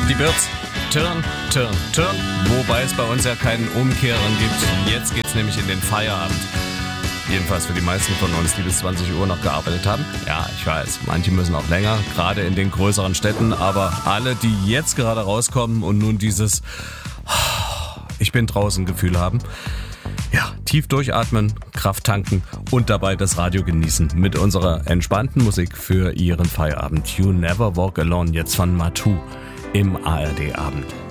Die wird's turn, wobei es bei uns ja keinen Umkehren gibt. Jetzt geht's nämlich in den Feierabend. Jedenfalls für die meisten von uns, die bis 20 Uhr noch gearbeitet haben. Ja, ich weiß, manche müssen auch länger, gerade in den größeren Städten. Aber alle, die jetzt gerade rauskommen und nun dieses Ich bin draußen Gefühl haben, ja, tief durchatmen, Kraft tanken und dabei das Radio genießen mit unserer entspannten Musik für Ihren Feierabend. You Never Walk Alone, jetzt von Matu im ARD Abend.